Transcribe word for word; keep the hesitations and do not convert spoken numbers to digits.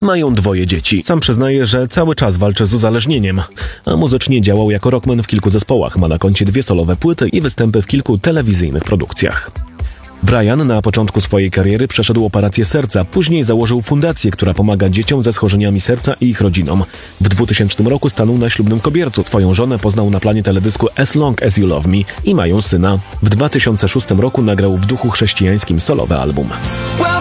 Mają dwoje dzieci. Sam przyznaje, że cały czas walczy z uzależnieniem, a muzycznie działał jako rockman w kilku zespołach. Ma na koncie dwie solowe płyty i występy w kilku telewizyjnych produkcjach. Brian na początku swojej kariery przeszedł operację serca, później założył fundację, która pomaga dzieciom ze schorzeniami serca i ich rodzinom. W dwutysięcznym roku stanął na ślubnym kobiercu. Swoją żonę poznał na planie teledysku As Long As You Love Me i mają syna. W dwa tysiące szóstym roku nagrał w duchu chrześcijańskim solowe album.